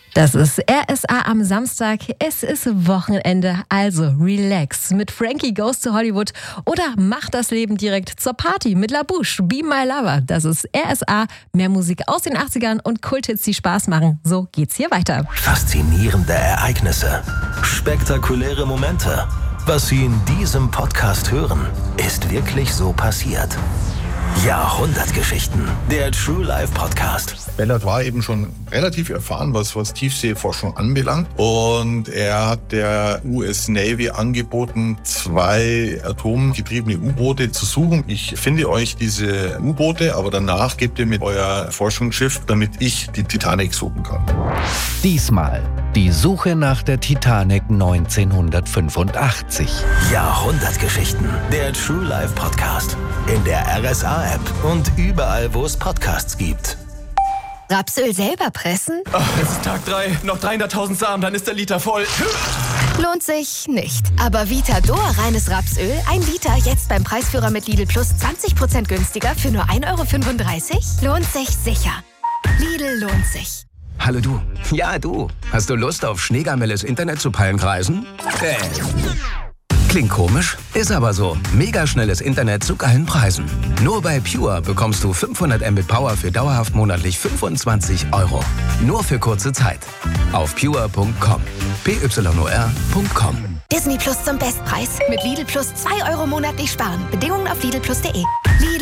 Das ist RSA am Samstag. Es ist Wochenende, also relax. Mit Frankie Goes to Hollywood oder mach das Leben direkt zur Party mit La Bouche, Be My Lover. Das ist RSA, mehr Musik aus den 80ern und Kulthits, die Spaß machen. So geht's hier weiter. Faszinierende Ereignisse, spektakuläre Momente. Was Sie in diesem Podcast hören, ist wirklich so passiert. Jahrhundertgeschichten, der True Life Podcast. Bellard war eben schon relativ erfahren, was Tiefseeforschung anbelangt. Und er hat der US Navy angeboten, 2 atomgetriebene U-Boote zu suchen. Ich finde euch diese U-Boote, aber danach gebt ihr mir euer Forschungsschiff, damit ich die Titanic suchen kann. Diesmal die Suche nach der Titanic 1985. Jahrhundertgeschichten, der True Life Podcast. In der RSA-App und überall, wo es Podcasts gibt. Rapsöl selber pressen? Oh, es ist Tag 3, noch 300.000 Samen, dann ist der Liter voll. Lohnt sich nicht. Aber Vitador reines Rapsöl, 1 Liter, jetzt beim Preisführer mit Lidl Plus 20% günstiger für nur 1,35 €? Lohnt sich sicher. Lidl lohnt sich. Hallo du. Ja, du. Hast du Lust auf Schneegamelles Internet zu Palmkreisen? Klingt komisch, ist aber so. Mega schnelles Internet zu geilen Preisen. Nur bei Pure bekommst du 500 Mbit Power für dauerhaft monatlich 25 €. Nur für kurze Zeit. Auf pure.com. pyor.com. Disney Plus zum Bestpreis. Mit Lidl Plus 2 € monatlich sparen. Bedingungen auf lidlplus.de. Lidl